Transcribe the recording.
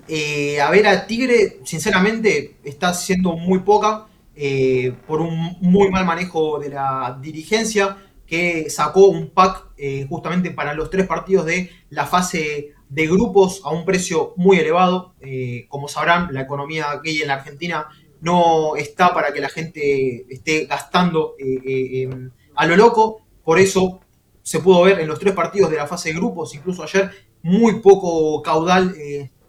A ver, a Tigre, sinceramente, está haciendo muy poca por un muy mal manejo de la dirigencia que sacó un pack justamente para los tres partidos de la fase de grupos a un precio muy elevado. Como sabrán, la economía aquí en la Argentina no está para que la gente esté gastando a lo loco. Por eso se pudo ver en los tres partidos de la fase de grupos, incluso ayer, muy poco caudal